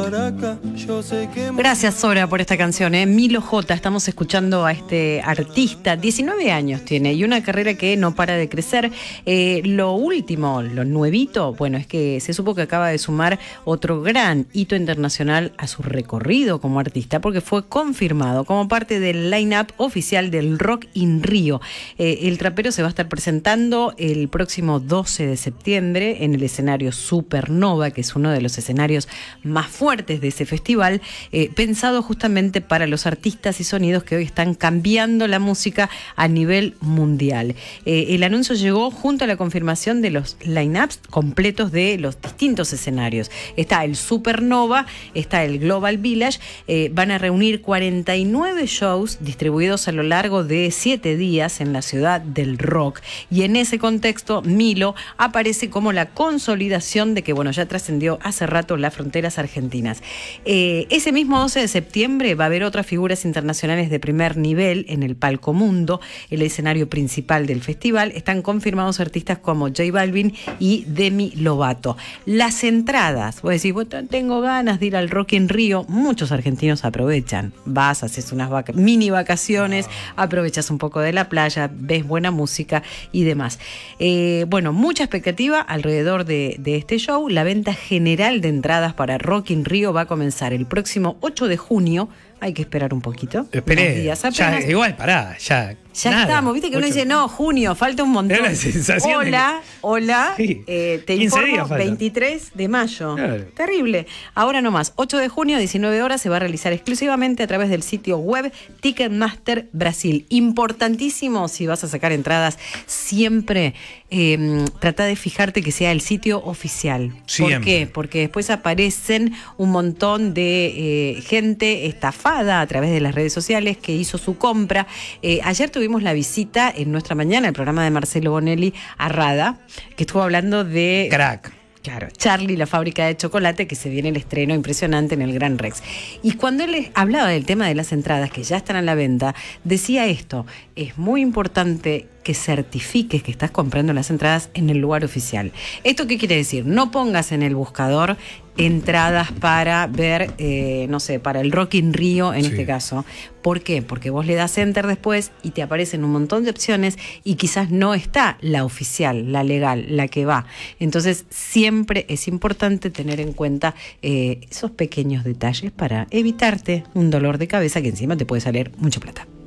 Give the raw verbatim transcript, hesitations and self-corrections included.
Gracias, Sora, por esta canción, ¿eh? Milo J. Estamos escuchando a este artista. diecinueve años tiene y una carrera que no para de crecer. Eh, lo último, lo nuevito, bueno, es que se supo que acaba de sumar otro gran hito internacional a su recorrido como artista, porque fue confirmado como parte del line-up oficial del Rock in Rio. Eh, el trapero se va a estar presentando el próximo doce de septiembre en el escenario Supernova, que es uno de los escenarios más fuertes de ese festival, eh, pensado justamente para los artistas y sonidos que hoy están cambiando la música a nivel mundial. Eh, el anuncio llegó junto a la confirmación de los line-ups completos de los distintos escenarios. Está el Supernova, está el Global Village, eh, van a reunir cuarenta y nueve shows distribuidos a lo largo de siete días en la ciudad del rock, y en ese contexto Milo aparece como la consolidación de que, bueno, ya trascendió hace rato las fronteras argentinas. Eh, ese mismo doce de septiembre va a haber otras figuras internacionales de primer nivel en el Palco Mundo, el escenario principal del festival. Están confirmados artistas como J Balvin y Demi Lovato. Las entradas, vos decís, bueno, tengo ganas de ir al Rock in Rio. Muchos argentinos aprovechan. Vas, haces unas vaca- mini vacaciones, aprovechas un poco de la playa, ves buena música y demás. Eh, bueno, mucha expectativa alrededor de, de este show. La venta general de entradas para Rock in Rio va a comenzar el próximo ocho de junio. Hay que esperar un poquito. Esperé. Días Ya, igual, pará, ya. Ya nada. estamos, viste que uno Ocho. dice, no, junio, falta un montón. Era la sensación Hola, de que... hola, Sí. eh, te quince informo, días faltan. veintitrés de mayo. Claro. Terrible. Ahora nomás, ocho de junio, diecinueve horas, se va a realizar exclusivamente a través del sitio web Ticketmaster Brasil. Importantísimo, si vas a sacar entradas, siempre eh, trata de fijarte que sea el sitio oficial. Siempre. ¿Por qué? Porque después aparecen un montón de eh, gente estafada a través de las redes sociales que hizo su compra. Eh, ayer tuvimos la visita en Nuestra Mañana, el programa de Marcelo Bonelli a Rada, que estuvo hablando de... Crack. Claro, Charlie, la fábrica de chocolate, que se viene el estreno impresionante en el Gran Rex. Y cuando él hablaba del tema de las entradas, que ya están a la venta, decía esto: es muy importante que certifiques que estás comprando las entradas en el lugar oficial. ¿Esto qué quiere decir? No pongas en el buscador entradas para ver, eh, no sé, para el Rock in Rio en Sí. este caso. ¿Por qué? Porque vos le das enter después y te aparecen un montón de opciones y quizás no está la oficial, la legal, la que va. Entonces siempre es importante tener en cuenta eh, esos pequeños detalles para evitarte un dolor de cabeza que encima te puede salir mucha plata.